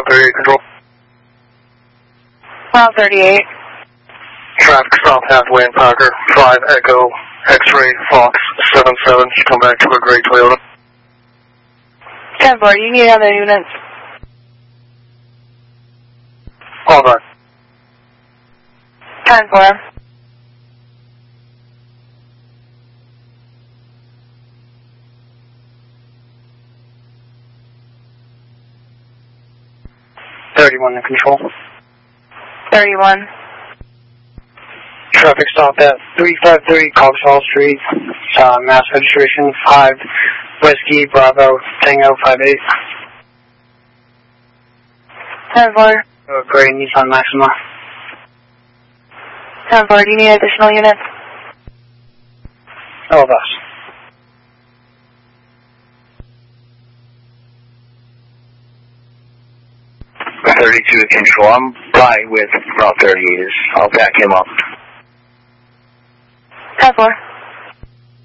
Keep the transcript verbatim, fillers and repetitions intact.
thirty-eight control. Route thirty-eight. Traffic stop halfway in Parker. five Echo X-ray Fox seven seven. Come back to a gray Toyota. ten four, you need other units. Hold on. ten four. thirty-one in control. thirty-one. Traffic stop at three five three Cogswell Street. Uh, mass registration five Whiskey Bravo Tango five eight. ten four. Uh, gray Nissan Maxima. ten four, do you need additional units? All of us. thirty-two in control. I'm right with Route thirty-eight. I'll back him up. ten four.